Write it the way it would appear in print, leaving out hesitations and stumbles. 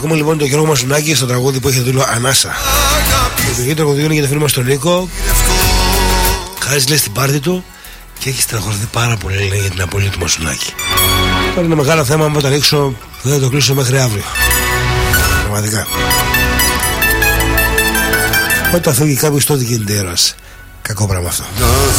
Ακούμε λοιπόν τον Γιώργο Μασουνάκη στο τραγούδι που έχει το τίτλο Ανάσα. Το τραγούδι τραγουδιούν για το φίλο μας τον Νίκο. Χάρης λέει στην πάρτι του και έχει στεναχωρηθεί πάρα πολύ, λέει, για την απώλεια του Μασουνάκη. Τώρα είναι μεγάλο θέμα, αν θα το ανοίξω δεν θα το κλείσω μέχρι αύριο. Πραγματικά. Όταν φεύγει κάποιος τότε γίνεται ήρωας. Κακό πράγμα αυτό.